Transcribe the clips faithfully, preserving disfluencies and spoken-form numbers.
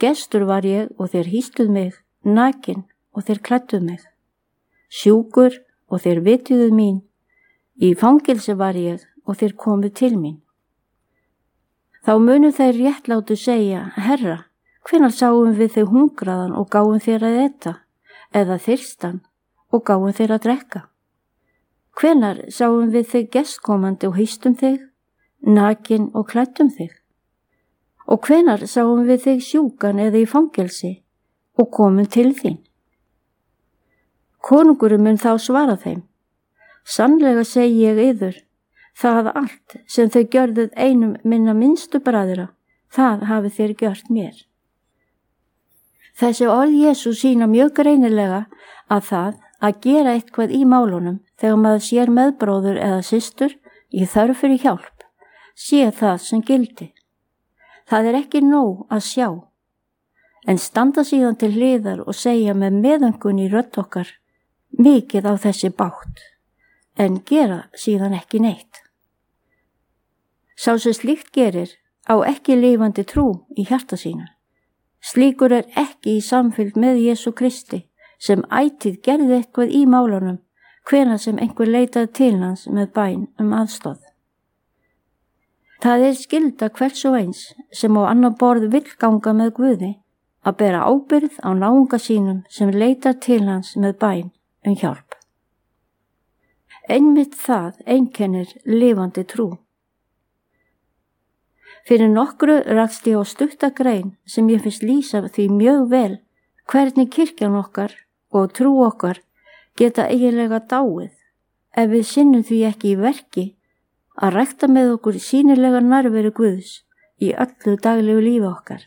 Gestur var ég og þeir hýstuð mig, nakin og þeir klædduð mig. Sjúkur og þeir vitjuðu mín, í fangilsi var ég og þeir komu til mín. Þá munu þeir réttlátu segja, Herra, hvenær sáum við þig hungraðan og gáum þér að eta, eða þyrstan og gáum þér að drekka? Hvenær sáum við þig gestkomandi og hýstum þig, nakin og klæddum þig? Og hvenær sáum við þig sjúkan eða í fangelsi og komum til þín? Konungurinn mun þá svara þeim, sannlega segi ég yður, það allt sem þau gjörðuð einum minna minnstu bræðra, það hafi þeir gjört mér. Þessi orð Jesú sýna mjög greinilega að það að gera eitthvað í málunum þegar maður sér meðbróður eða systur í þörf fyrir hjálp, sé það sem gildi. Það er ekki nóg að sjá, en standa síðan til hliðar og segja með meðöngun í rödd okkar mikið á þessi bátt, en gera síðan ekki neitt. Sá sem slíkt gerir á ekki lifandi trú í hjarta sínu. Slíkur er ekki í samfylgd með Jesú Kristi sem ætíð gerði eitthvað í málunum hvenær sem einhver leitaði til hans með bæn um aðstoð. Það er skylda hvers og eins sem á annar borð vill ganga með Guði að bera ábyrgð á náunga sínum sem leitar til hans með bæn um hjálp. Einmitt það einkennir lifandi trú. Fyrir nokkru rakst ég á stutta grein sem ég finnst lýsa því mjög vel hvernig kirkjan okkar og trú okkar geta eiginlega dáið ef við sinnum því ekki í verki að rækta með okkur sýnilega nærveru Guðs í öllu daglegu lífi okkar.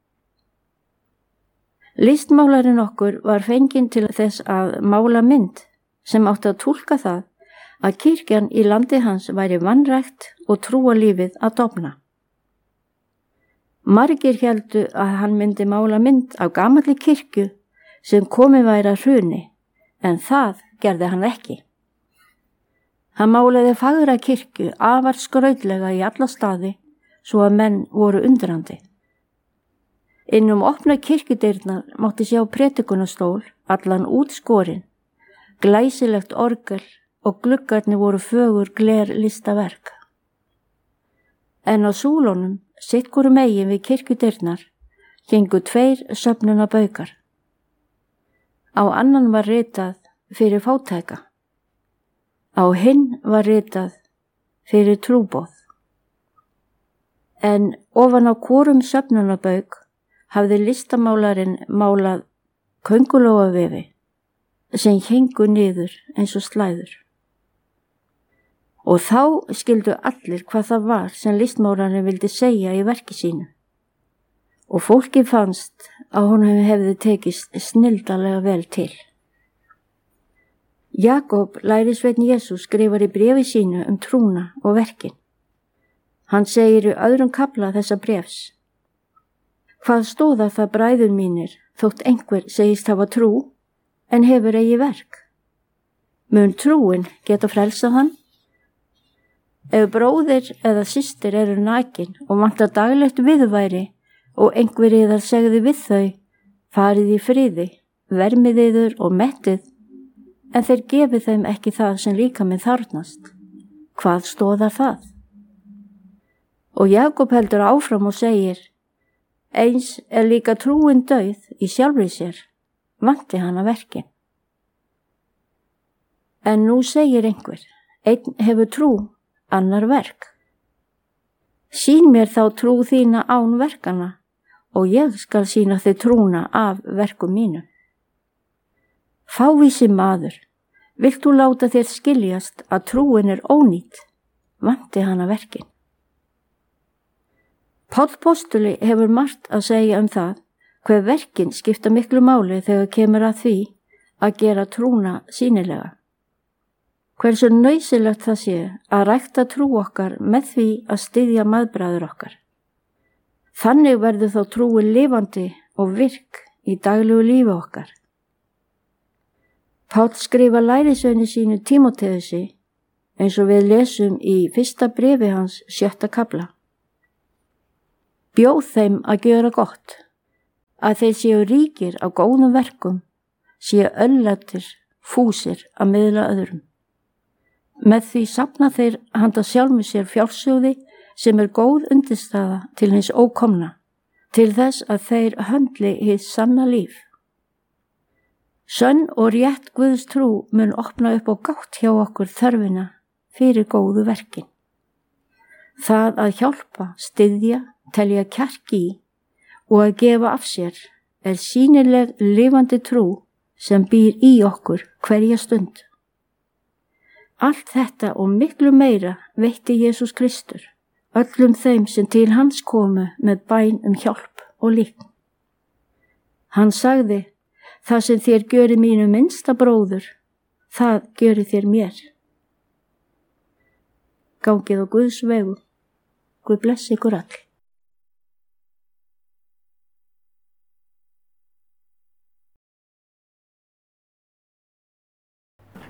Listmálarinn okkur var fenginn til þess að mála mynd sem átti að túlka það að kirkjan í landi hans væri vanrækt og trúarlífið að dofna. Margir héldu að hann myndi mála mynd af gamalli kirkju sem komið væri að hruni, en það gerði hann ekki. Hann málaði fagra kirkju afar skrautlega í alla staði svo að menn voru undrandi. Innum opna kirkjudyrnar mátti sjá predikunastól, allan út skorinn, glæsilegt orgel og gluggarnir voru fögur gler listaverk. En á súlunum, sitt hvoru megin við kirkjudyrnar, héngu tveir söfnunabaukar. Á annan var ritað fyrir fátæka. Á hinn var ritað fyrir trúboð. En ofan á hvorum söfnunabauk hafði listamálarinn málað köngulóarvefi sem héngu niður eins og slæður. Og þá skildu allir hvað það var sem listmálarinn vildi segja í verki sínu. Og fólki fannst að honum hefði tekist snilldarlega vel til. Jakob, lærisveinn Jesús, skrifar í bréfi sínu um trúna og verkin. Hann segir í öðrum kafla þessa bréfs: Hvað stóða það bræður mínir þótt einhver segist hafa trú en hefur eigi verk? Mun trúin geta frelsað hann? Ef bróðir eða systir eru nakin og vantar daglegt viðværi og einhver yðar segði við þau, farið í friði, vermið yður og mettið, en þeir gefið þeim ekki það sem líkaminn þarfnast, hvað stóðar það? Og Jakob heldur áfram og segir, eins er líka trúin dauð í sjálfri sér, vanti hana verkin. En nú segir einhver, einn hefur trú, annar verk. Sýn mér þá trú þína án verkana og ég skal sýna þig trúna af verkum mínu. Fávísi maður, vilt þú láta þér skiljast að trúin er ónýt, vanti hana verkin. Páll postuli hefur margt að segja um það hver verkin skipta miklu máli þegar kemur að því að gera trúna sýnilega. Hversu nauðsynlegt það sé að rækta trú okkar með því að styðja meðbræður okkar. Þannig verður þá trúin lifandi og virk í daglegu lífi okkar. Páll skrifa lærisveini sínu Tímóteusi eins og við lesum í fyrsta bréfi hans sjötta kafla. Bjóð þeim að gjöra gott, að þeir séu ríkir á góðum verkum, séu öllættir, fúsir að miðla öðrum. Með því safna þeir handa sjálfum sér fjársjóði sem er góð undirstaða til hins ókomna, til þess að þeir höndli hið sanna líf. Sönn og rétt Guðs trú mun opna upp á gátt hjá okkur þörfina fyrir góðu verkin. Það að hjálpa, styðja, telja kjark í og að gefa af sér er sýnileg lifandi trú sem býr í okkur hverja stund. Allt þetta og miklu meira veitti Jesús Kristur öllum þeim sem til hans komu með bæn um hjálp og líkn. Hann sagði, það sem þér gjörið mínu minnsta bróður, það gjörið þér mér. Gangið á Guðs vegu. Guð blessi ykkur all.